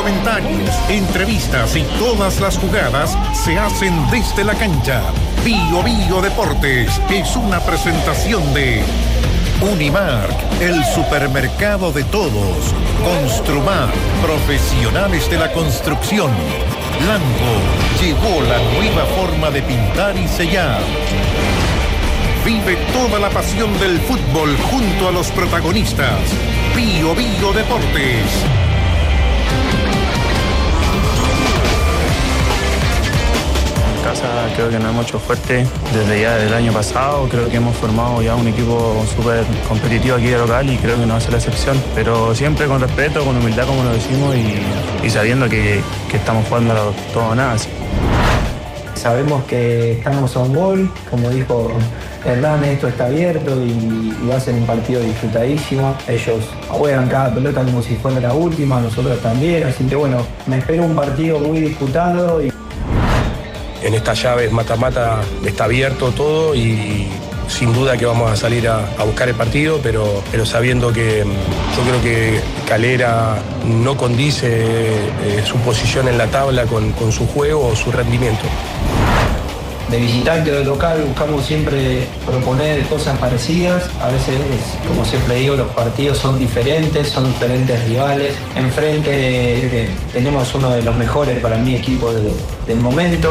comentarios, entrevistas y todas las jugadas se hacen desde la cancha. Bio Bio Deportes es una presentación de Unimark, el supermercado de todos. Construmar, profesionales de la construcción. Blanco llegó la nueva forma de pintar y sellar. Vive toda la pasión del fútbol junto a los protagonistas. Bio Bio Deportes. En casa creo que nos hemos hecho fuerte desde ya del año pasado. Creo que hemos formado ya un equipo súper competitivo aquí de local y creo que no va a ser la excepción. Pero siempre con respeto, con humildad, como lo decimos, y sabiendo que estamos jugando a todo o nada. Sabemos que estamos a un gol, como dijo Hernán, esto está abierto y va a ser un partido disfrutadísimo. Ellos juegan cada pelota como si fuera la última, nosotros también, así que bueno, me espero un partido muy disputado. En esta llave mata-mata está abierto todo y sin duda que vamos a salir a buscar el partido, pero sabiendo que yo creo que Calera no condice su posición en la tabla con su juego o su rendimiento. De visitante o de local buscamos siempre proponer cosas parecidas. A veces, como siempre digo, los partidos son diferentes rivales. Enfrente tenemos uno de los mejores para mí equipos del momento.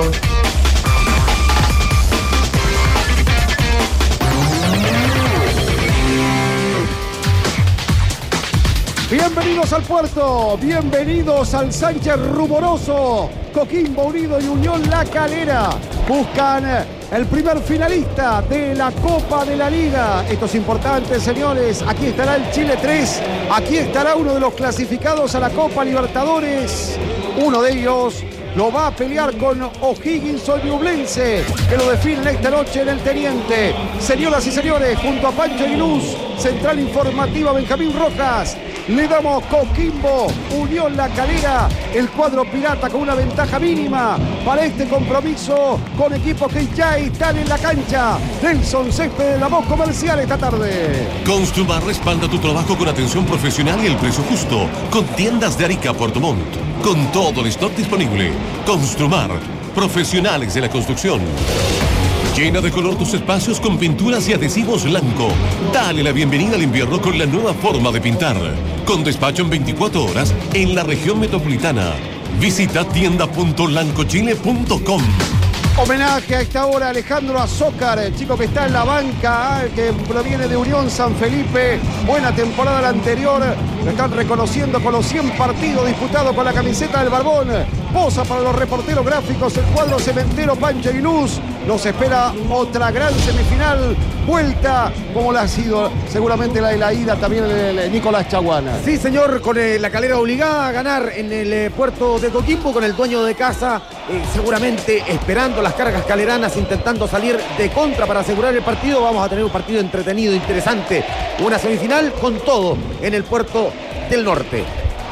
Bienvenidos al puerto, bienvenidos al Sánchez Rumoroso. Coquimbo Unido y Unión La Calera buscan el primer finalista de la Copa de la Liga. Esto es importante, señores. Aquí estará el Chile 3. Aquí estará uno de los clasificados a la Copa Libertadores. Uno de ellos lo va a pelear con O'Higgins o Ñublense, que lo definen esta noche en el Teniente. Señoras y señores, junto a Pancho Aguiluz, Central Informativa Benjamín Rojas, le damos Coquimbo, Unión La Calera, el cuadro pirata con una ventaja mínima para este compromiso con equipos que ya están en la cancha. Nelson Céspedes, la voz comercial esta tarde. Construmar respalda tu trabajo con atención profesional y el precio justo. Con tiendas de Arica, Puerto Montt, con todo el stock disponible. Construmar, profesionales de la construcción. Llena de color tus espacios con pinturas y adhesivos Blanco. Dale la bienvenida al invierno con la nueva forma de pintar. Con despacho en 24 horas en la región metropolitana. Visita tienda.lancochile.com. Homenaje a esta hora a Alejandro Azócar, el chico que está en la banca, que proviene de Unión San Felipe. Buena temporada la anterior. Lo están reconociendo con los 100 partidos disputados con la camiseta del Barbón. Posa para los reporteros gráficos el cuadro cementero Pancho Aguiluz. Nos espera otra gran semifinal. Vuelta como la ha sido seguramente la de la ida también el Nicolás Chaguana. Sí, señor, con la Calera obligada a ganar en el puerto de Coquimbo, con el dueño de casa seguramente esperando las cargas caleranas, intentando salir de contra para asegurar el partido. Vamos a tener un partido entretenido, interesante, una semifinal con todo en el puerto del norte.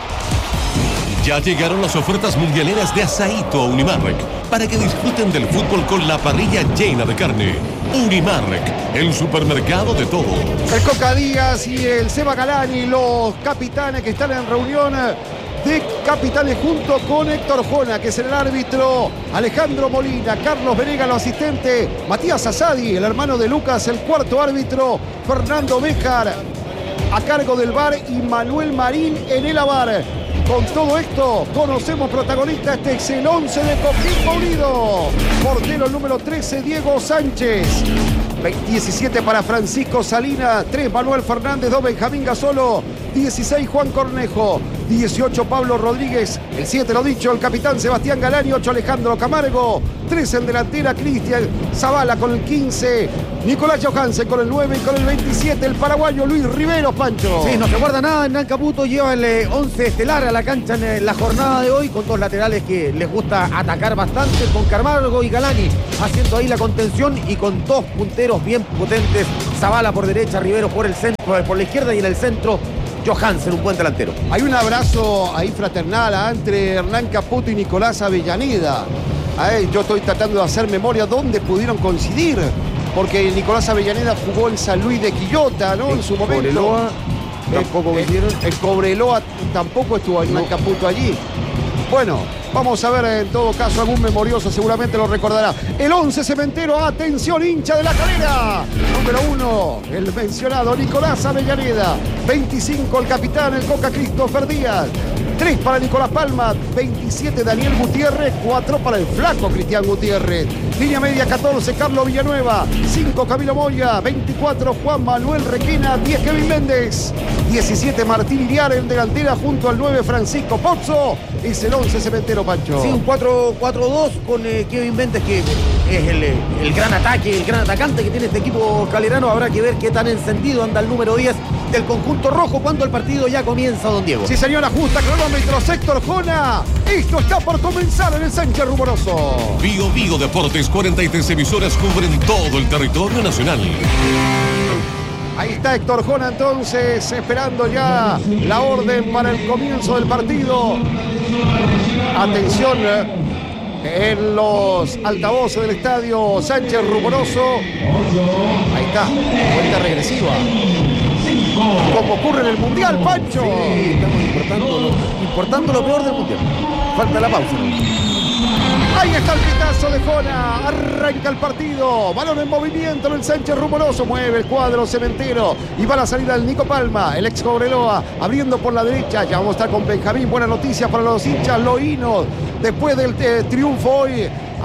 Ya llegaron las ofertas mundialeras de Asaíto a Unimark para que disfruten del fútbol con la parrilla llena de carne. Unimark, el supermercado de todo. El Coca Díaz y el Seba Galani, los capitanes que están en reunión de capitanes junto con Héctor Jona, que es el árbitro, Alejandro Molina, Carlos Venega, los asistentes, Matías Asadi, el hermano de Lucas, el cuarto árbitro, Fernando Béjar a cargo del VAR y Manuel Marín en el AVAR. Con todo esto, conocemos protagonista. Este es el 11 de Coquimbo Unido. Portero número 13, Diego Sánchez. 17 para Francisco Salina, 3 Manuel Fernández, 2 Benjamín Gasolo, 16 Juan Cornejo, 18 Pablo Rodríguez, el 7 lo dicho, el capitán Sebastián Galani, 8 Alejandro Camargo, 3 en delantera Cristian Zavala con el 15, Nicolás Johansen con el 9 y con el 27 el paraguayo Luis Riveros, Pancho. Sí, no se guarda nada. Hernán Caputo lleva el 11 estelar a la cancha en la jornada de hoy, con dos laterales que les gusta atacar bastante, con Camargo y Galani haciendo ahí la contención, y con dos punteros bien potentes, Zavala por derecha, Riveros por el centro, por la izquierda, y en el centro Johansen, un buen delantero. Hay un abrazo ahí fraternal entre Hernán Caputo y Nicolás Avellaneda. Yo estoy tratando de hacer memoria dónde pudieron coincidir, porque Nicolás Avellaneda jugó en San Luis de Quillota, ¿no? En su momento. Cobreloa, tampoco coincidieron. En Cobreloa tampoco estuvo Hernán Caputo allí. Bueno, vamos a ver en todo caso algún memorioso, seguramente lo recordará. El 11 Cementero, atención hincha de La Calera. Número 1, el mencionado Nicolás Avellaneda. 25 el capitán, el Coca Christopher Díaz. 3 para Nicolás Palma, 27 Daniel Gutiérrez, 4 para el flaco Cristian Gutiérrez. Línea media 14 Carlos Villanueva, 5 Camilo Moya, 24 Juan Manuel Requena, 10 Kevin Méndez, 17 Martín Iriar en delantera junto al 9 Francisco Pozzo. Es el 11 Cementero, Pancho. Sí, un 4-4-2 con Kevin Méndez, que es el gran ataque, el gran atacante que tiene este equipo calerano. Habrá que ver qué tan encendido anda el número 10 del conjunto rojo cuando el partido ya comienza, don Diego. Sí, señor, ajusta cronómetro Héctor Jona. Esto está por comenzar en el Sánchez Rumoroso. Bio Deportes, 43 emisoras cubren todo el territorio nacional. Ahí está Héctor Jona entonces, esperando ya la orden para el comienzo del partido. Atención en los altavoces del estadio Sánchez Rumoroso. Ahí está, cuenta regresiva. Como ocurre en el Mundial, Pancho. Sí, estamos importando lo peor del Mundial. Falta la pausa. Ahí está el pitazo de Jona. Arranca el partido. Balón en movimiento en el Sánchez Rumoroso. Mueve el cuadro Cementero. Y va a la salida del Nico Palma. El ex Cobreloa abriendo por la derecha. Ya vamos a estar con Benjamín. Buena noticia para los hinchas loínos. Después del triunfo hoy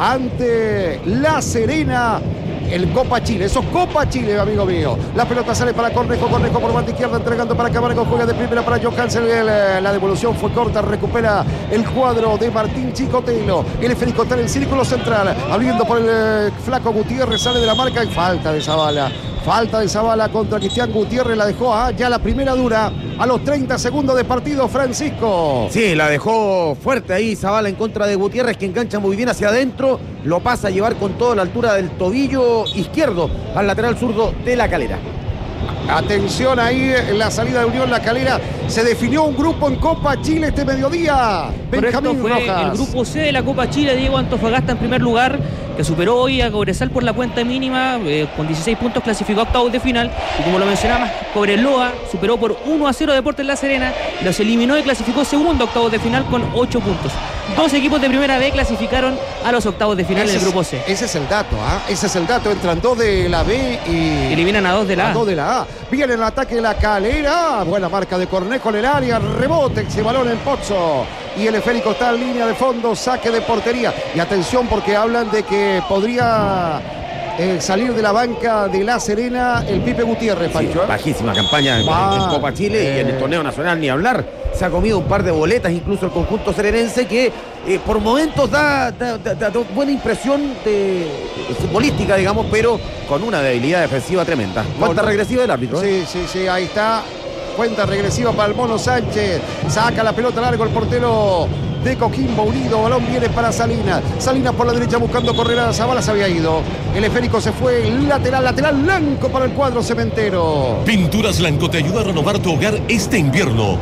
ante La Serena. El Copa Chile, eso es Copa Chile, amigo mío. La pelota sale para Cornejo por banda izquierda, entregando para Camargo, juega de primera para Johansen. La devolución fue corta, recupera el cuadro de Martín Chicotelo. El esférico está en el círculo central, abriendo por el flaco Gutiérrez, sale de la marca y falta de Zavala. Falta de Zavala contra Cristian Gutiérrez, la dejó ya la primera dura a los 30 segundos de partido, Francisco. Sí, la dejó fuerte ahí Zavala en contra de Gutiérrez, que engancha muy bien hacia adentro, lo pasa a llevar con toda la altura del tobillo izquierdo al lateral zurdo de La Calera. Atención ahí en la salida de Unión La Calera. Se definió un grupo en Copa Chile este mediodía. Benjamín fue Rojas. El grupo C de la Copa Chile. Diego, Antofagasta en primer lugar, que superó hoy a Cobresal por la cuenta mínima, con 16 puntos clasificó a octavos de final. Y como lo mencionaba, Cobreloa superó por 1-0 Deportes La Serena, los eliminó y clasificó segundo a octavos de final con 8 puntos. 2 equipos de primera B clasificaron a los octavos de final del grupo C. Ese es el dato, ese es el dato. Entran 2 de la B y eliminan a 2 de la A. 2 de la A. Viene el ataque de La Calera. Buena marca de Cornejo en el área. Rebote ese balón en Pozzo. Y el esférico está en línea de fondo. Saque de portería. Y atención porque hablan de que podría salir de la banca de La Serena el Pipe Gutiérrez, Pancho. Sí, bajísima campaña en Copa Chile y en el torneo nacional ni hablar. Se ha comido un par de boletas incluso el conjunto serenense, que por momentos da buena impresión futbolística, digamos, pero con una debilidad defensiva tremenda. Cuenta regresiva del árbitro. Sí, ahí está. Cuenta regresiva para el Mono Sánchez. Saca la pelota largo el portero de Coquimbo Unido. Balón viene para Salinas. Salinas por la derecha buscando correr a Zavala. Se había ido. El esférico se fue. Lateral blanco para el cuadro Cementero. Pinturas Blanco te ayuda a renovar tu hogar este invierno.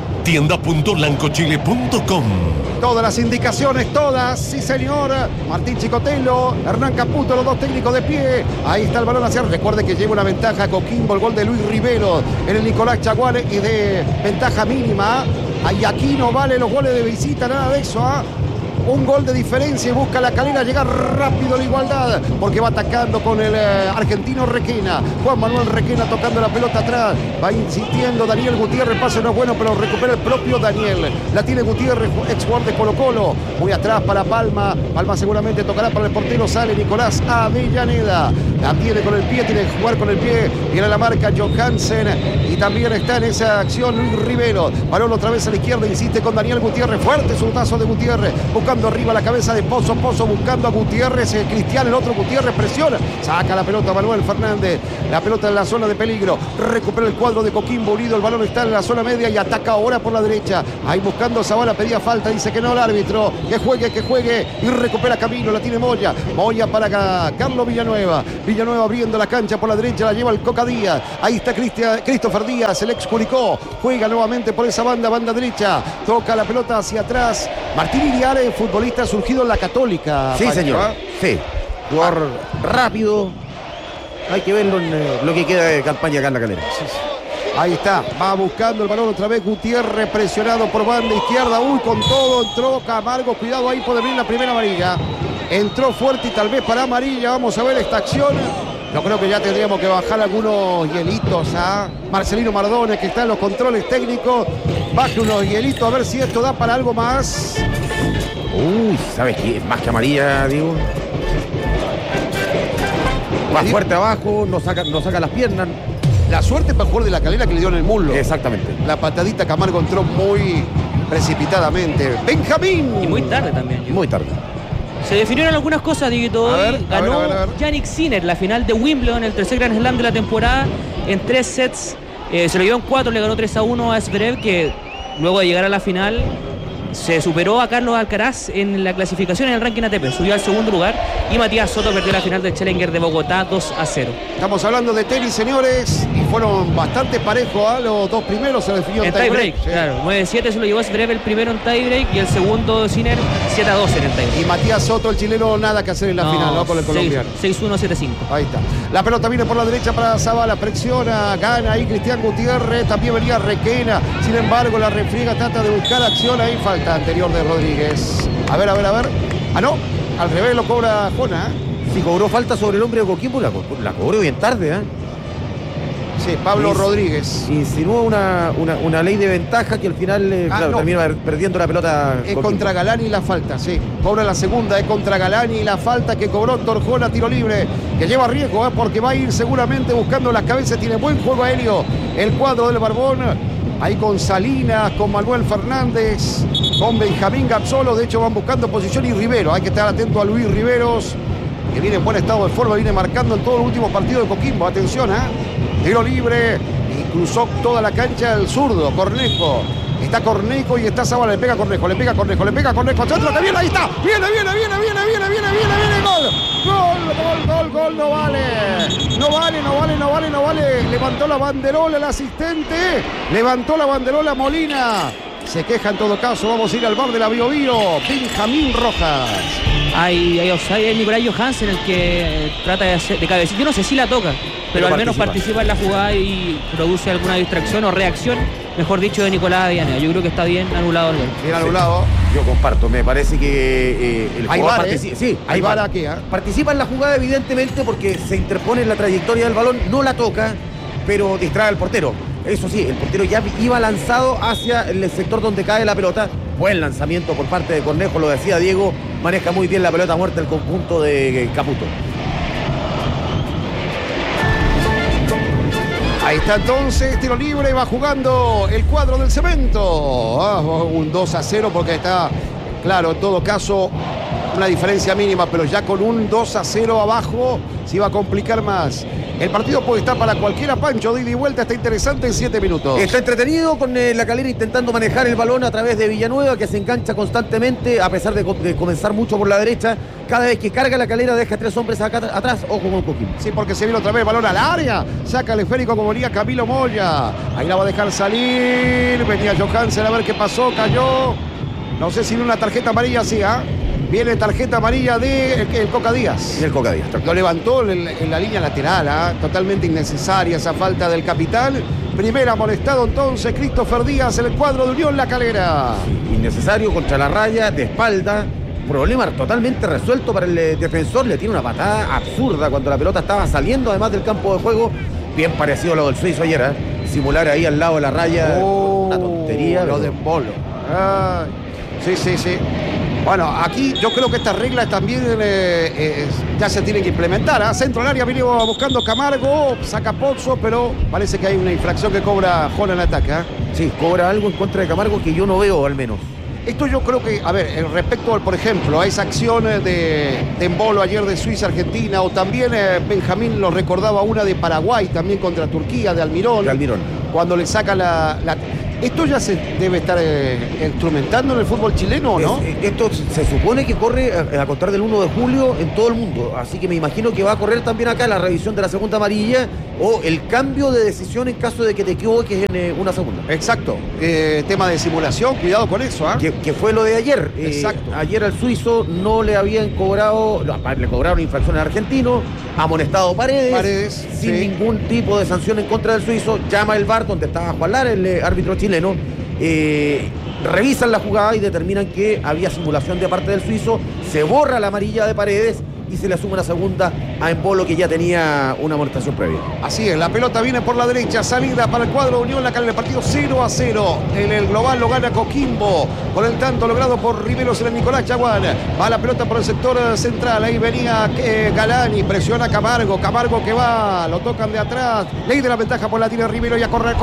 Tienda.blancochile.com. Todas las indicaciones, todas. Sí, señor. Martín Chicotelo, Hernán Caputo, los dos técnicos de pie. Ahí está el balón hacia. Recuerde que lleva una ventaja Coquimbo. El gol de Luis Rivero en el Nicolás Chaguales y de ventaja mínima. Ahí aquí no vale los goles de visita, nada de eso. Un gol de diferencia y busca La Calera llegar rápido a la igualdad porque va atacando con el argentino Requena. Juan Manuel Requena tocando la pelota atrás, va insistiendo Daniel Gutiérrez, pase no es bueno pero recupera el propio Daniel. La tiene Gutiérrez, ex jugador de Colo Colo, muy atrás para Palma. Palma seguramente tocará para el portero, sale Nicolás Avellaneda, la tiene con el pie, tiene que jugar con el pie, viene la marca Johansen y también está en esa acción Luis Rivero. Balón otra vez a la izquierda, insiste con Daniel Gutiérrez, fuerte zurdazo de Gutiérrez, buscando arriba la cabeza de Pozzo buscando a Gutiérrez, Cristian, el otro Gutiérrez presiona, saca la pelota Manuel Fernández, la pelota en la zona de peligro, recupera el cuadro de Coquimbo Unido, el balón está en la zona media y ataca ahora por la derecha, ahí buscando a Zavala, pedía falta, dice que no el árbitro, que juegue y recupera camino, la tiene Moya para Carlos Villanueva abriendo la cancha por la derecha, la lleva el Coca Díaz, ahí está Christopher Díaz, el ex Curicó, juega nuevamente por esa banda derecha, toca la pelota hacia atrás, Martín Iriare, futbolista surgido en la Católica. Sí, Pancho, señor. Sí. Jugador rápido. Hay que verlo en lo que queda de campaña acá en La Calera. Ahí está, va buscando el balón otra vez Gutiérrez, presionado por banda izquierda. Uy, con todo entró Camargo. Cuidado, ahí puede venir la primera amarilla. Entró fuerte y tal vez para amarilla. Vamos a ver esta acción. Yo creo que ya tendríamos que bajar algunos hielitos a Marcelino Mardones, que está en los controles técnicos. Baje unos hielitos a ver si esto da para algo más. Uy, ¿sabes qué? Es más que amarilla, digo. Más fuerte abajo, no saca las piernas. La suerte para el jugador de La Calera que le dio en el muslo. Exactamente. La patadita Camargo entró muy precipitadamente. Benjamín. Y muy tarde también. Muy tarde. Se definieron algunas cosas, Dieguito. Hoy ganó a ver. Jannik Sinner la final de Wimbledon, el tercer Grand Slam de la temporada, en 3 sets. Se lo llevó en 4, le ganó 3-1 a Zverev, que luego de llegar a la final se superó a Carlos Alcaraz en la clasificación en el ranking ATP, subió al segundo lugar, y Matías Soto perdió la final del Challenger de Bogotá 2-0. Estamos hablando de tenis, señores, y fueron bastante parejos a los dos primeros, se definió En tiebreak, sí. claro, 9-7 se lo llevó Zverev el primero en tiebreak y el segundo Sinner 7-2 en el tiebreak. Y Matías Soto, el chileno, nada que hacer en la final, ¿no? Con el colombiano. 6-1, 7-5. Ahí está. La pelota viene por la derecha para Zavala, presiona, gana ahí Cristian Gutiérrez, también venía Requena, sin embargo la refriega, trata de buscar acción, ahí falta anterior de Rodríguez. A ver. Ah, no, al revés lo cobra Jona. Si cobró falta sobre el hombre de Coquimbo, la cobró bien tarde, ¿eh? Sí, Pablo Rodríguez. Insinuó una ley de ventaja que al final termina perdiendo la pelota. Es contra Galani la falta, sí. Cobra la segunda, es contra Galani la falta que cobró Torjona, tiro libre, que lleva riesgo, porque va a ir seguramente buscando las cabezas. Tiene buen juego aéreo el cuadro del Barbón. Ahí con Salinas, con Manuel Fernández, con Benjamín Gazzolo. De hecho van buscando posición y Rivero. Hay que estar atento a Luis Riveros, que viene en buen estado de forma, viene marcando en todo el último partido de Coquimbo. Atención, tiro libre y cruzó toda la cancha el zurdo, Cornejo. Está Cornejo y está Zavala, le pega Cornejo, centro que viene, ahí está, viene, gol, no vale, levantó la banderola el asistente, levantó la banderola Molina, se queja en todo caso, vamos a ir al bar de la Bio Bio, Benjamín Rojas. Hay offside, es Nicolás Johansen el que trata de cabecilla. Yo no sé si la toca, pero al menos participa en la jugada y produce alguna distracción o reacción, mejor dicho, de Nicolás Avellaneda. Yo creo que está bien anulado el gol. Bien anulado. Yo comparto, me parece que el jugador participa. Sí, hay VAR aquí, participa en la jugada evidentemente porque se interpone en la trayectoria del balón, no la toca, pero distrae al portero. Eso sí, el portero ya iba lanzado hacia el sector donde cae la pelota. Buen lanzamiento por parte de Cornejo, lo decía Diego. Maneja muy bien la pelota muerta el conjunto de Caputo. Ahí está entonces, tiro libre, va jugando el cuadro del Cemento. Un 2-0 porque está, claro, en todo caso, una diferencia mínima, pero ya con un 2-0 abajo se iba a complicar más. El partido puede estar para cualquiera, Pancho, de ida y vuelta, está interesante en 7 minutos. Está entretenido con La Calera intentando manejar el balón a través de Villanueva, que se engancha constantemente, a pesar de comenzar mucho por la derecha. Cada vez que carga La Calera deja 3 hombres acá atrás, ojo con Coquimbo. Sí, porque se viene otra vez el balón al área, saca el esférico como venía Camilo Moya. Ahí la va a dejar salir, venía Johansen a ver qué pasó, cayó. No sé si viene una tarjeta amarilla, sí, Viene tarjeta amarilla de el Coca Díaz. Y el Coca Díaz. Lo levantó en la línea lateral, totalmente innecesaria esa falta del capitán. Primera amonestado entonces Christopher Díaz en el cuadro de Unión La Calera. Sí, innecesario contra la raya, de espalda. Problema totalmente resuelto para el defensor. Le tiene una patada absurda cuando la pelota estaba saliendo además del campo de juego. Bien parecido a lo del suizo ayer, simular ahí al lado de la raya. Una tontería. Lo de Polo. Sí. Bueno, aquí yo creo que estas reglas también ya se tienen que implementar. Centro al área, viene buscando Camargo, saca Pozzo, pero parece que hay una infracción que cobra Jona en ataque. Sí, cobra algo en contra de Camargo que yo no veo, al menos. Esto yo creo que, a ver, respecto, por ejemplo, a esa acción de embolo ayer de Suiza-Argentina, o también Benjamín lo recordaba una de Paraguay, también contra Turquía, de Almirón. De Almirón. Cuando le saca Esto ya se debe estar instrumentando en el fútbol chileno, ¿no? Esto se supone que corre a contar del 1 de julio en todo el mundo, así que me imagino que va a correr también acá la revisión de la segunda amarilla o el cambio de decisión en caso de que te equivoques en una segunda. Exacto. Tema de simulación, cuidado con eso, ¿ah? Que fue lo de ayer. Exacto. Ayer al suizo no le habían cobrado, le cobraron infracción al argentino, amonestado Paredes sin ningún tipo de sanción en contra del suizo. Llama el VAR, donde estaba Juan Lara, el árbitro chileno. Revisan la jugada y determinan que había simulación de parte del suizo. Se borra la amarilla de Paredes y se le asume una segunda a Embolo, que ya tenía una amonestación previa. Así es, la pelota viene por la derecha, salida para el cuadro Unión La Calera, el partido 0-0. En el global lo gana Coquimbo con el tanto logrado por Riveros en el Nicolás Chaguán. Va la pelota por el sector central, ahí venía Galani, presiona Camargo que va, lo tocan de atrás, ley de la ventaja por la tiene Rivero, ya corre,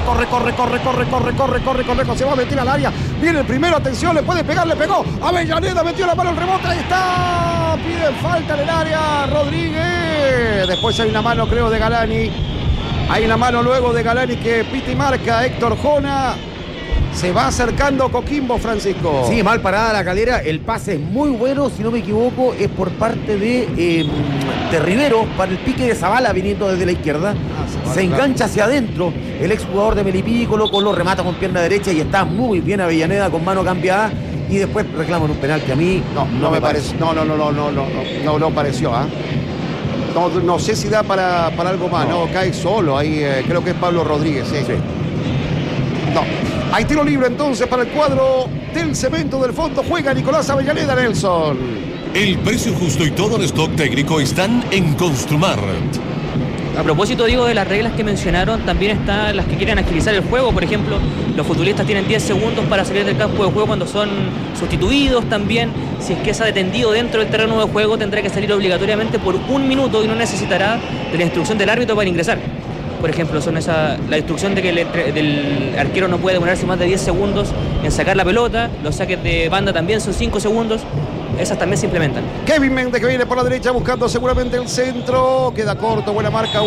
se va a meter al área, viene el primero, atención, le puede pegar, le pegó, Avellaneda metió la mano, el rebote, ahí está, pide falta en el área, Rodríguez, después hay una mano creo de Galani, hay una mano luego de Galani que pita y marca Héctor Jona. Se va acercando Coquimbo, Francisco. Sí, mal parada La Calera, el pase es muy bueno, si no me equivoco, es por parte de Rivero para el pique de Zavala viniendo desde la izquierda. Se engancha hacia adentro el exjugador de Melipilla, lo remata con pierna derecha y está muy bien Avellaneda con mano cambiada. Y después reclaman un penal que a mí no me parece. No pareció, ¿ah? No sé si da para algo más, no, cae solo, ahí creo que es Pablo Rodríguez, sí. No, hay tiro libre entonces para el cuadro del Cemento del Fondo, juega Nicolás Avellaneda, Nelson. El precio justo y todo el stock técnico están en Construmart. A propósito, digo, de las reglas que mencionaron, también están las que quieren agilizar el juego. Por ejemplo, los futbolistas tienen 10 segundos para salir del campo de juego cuando son sustituidos. También, si es que es detendido dentro del terreno de juego, tendrá que salir obligatoriamente por 1 minuto y no necesitará de la instrucción del árbitro para ingresar. Por ejemplo, la instrucción de que el arquero no puede demorarse más de 10 segundos en sacar la pelota. Los saques de banda también son 5 segundos. Esas también se implementan. Kevin Méndez que viene por la derecha buscando seguramente el centro. Queda corto, buena marca.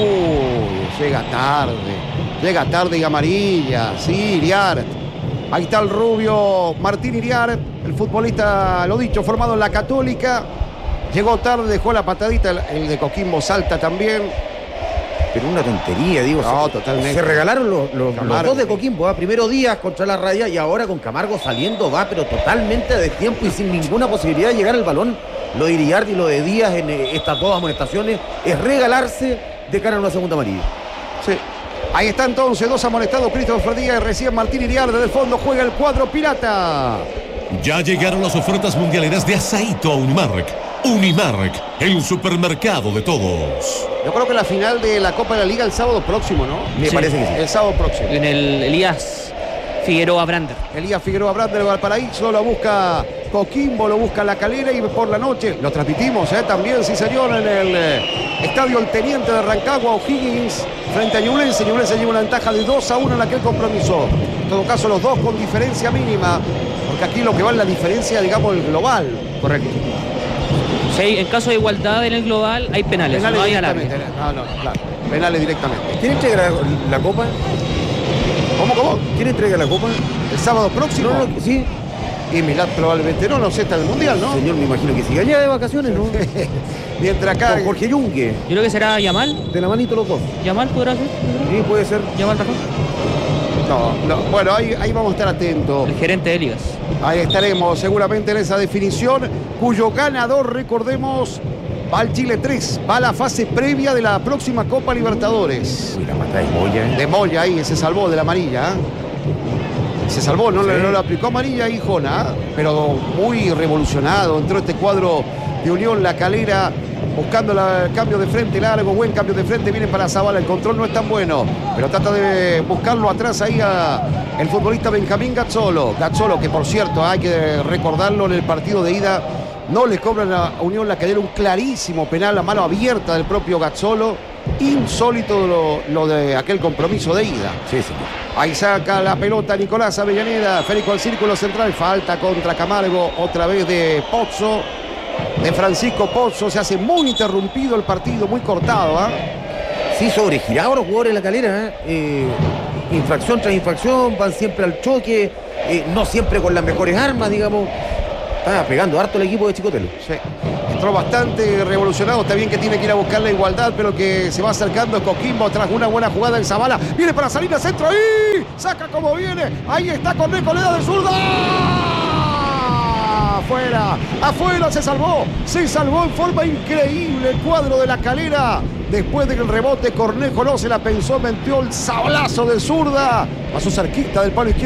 Llega tarde y amarilla. Sí, Iriart. Ahí está el rubio Martín Iriart, el futbolista, lo dicho, formado en la Católica. Llegó tarde, dejó la patadita. El de Coquimbo salta también. Pero una tontería, digo. No, totalmente. Se regalaron los dos de Coquimbo, Primero Díaz contra la Raya y ahora con Camargo saliendo pero totalmente de tiempo y sin ninguna posibilidad de llegar al balón. Lo de Iriart y lo de Díaz en estas dos amonestaciones es regalarse de cara a una segunda amarilla. Sí. Ahí está entonces, 2 amonestados, Christopher Díaz y recién Martín Iriart. Desde el fondo juega el cuadro pirata. Ya llegaron las ofertas mundialeras de Asaíto a Unimark. Unimark, el supermercado de todos. Yo creo que la final de la Copa de la Liga el sábado próximo, ¿no? Me parece que sí. El sábado próximo. En el Elías Figueroa Brander. Elías Figueroa Brander de Valparaíso, lo busca Coquimbo, lo busca La Calera y por la noche lo transmitimos también, sí señor, en el estadio El Teniente de Rancagua, O'Higgins frente a Ñublense. Ñublense lleva una ventaja de 2-1 en aquel compromiso. En todo caso, los dos con diferencia mínima, porque aquí lo que va es la diferencia, digamos, el global. Correcto. Sí, en caso de igualdad en el global hay penales. Penales no hay directamente. Claro. Penales directamente. ¿Quién entrega la copa? ¿Cómo? ¿Quién entrega la copa? ¿El sábado próximo? No, sí. Y Milad probablemente no sé, está en el Mundial, ¿no? Señor, me imagino que sigue allá de vacaciones, ¿no? Mientras acá... Con Jorge Yungue. Yo creo que será Yamal. De la manito los dos. ¿Yamal podrá ser? Sí, puede ser. ¿Yamal Rajón? No. Bueno, ahí vamos a estar atentos. El gerente de ligas. Ahí estaremos seguramente en esa definición, cuyo ganador, recordemos, va al Chile 3, va a la fase previa de la próxima Copa Libertadores. Uy, la mata de Moya. De Moya ahí, se salvó de la amarilla. Se salvó, no le aplicó amarilla ahí Jona, pero muy revolucionado. Entró este cuadro de Unión La Calera buscando el cambio de frente largo, buen cambio de frente, viene para Zavala, el control no es tan bueno, pero trata de buscarlo atrás ahí el futbolista Benjamín Gazzolo, que por cierto hay que recordarlo, en el partido de ida no le cobran a Unión La Calera un clarísimo penal a mano abierta del propio Gazzolo, insólito lo de aquel compromiso de ida. Sí, señor. Ahí saca la pelota Nicolás Avellaneda, Federico al círculo central, falta contra Camargo, otra vez de Pozzo. De Francisco Pozzo, se hace muy interrumpido el partido, muy cortado, Sí, Sí, sobregirados los jugadores de La Calera, infracción tras infracción, van siempre al choque, no siempre con las mejores armas, digamos. Está pegando harto el equipo de Chicotelo. Sí. Entró bastante revolucionado. Está bien que tiene que ir a buscar la igualdad, pero que se va acercando Coquimbo tras una buena jugada en Zavala. Viene para salir al centro ahí. Saca como viene. Ahí está Cornejo, le da de zurda. Afuera se salvó en forma increíble el cuadro de La Calera. Después del rebote, Cornejo no se la pensó, metió el sablazo de zurda. Pasó cerquita del palo izquierdo.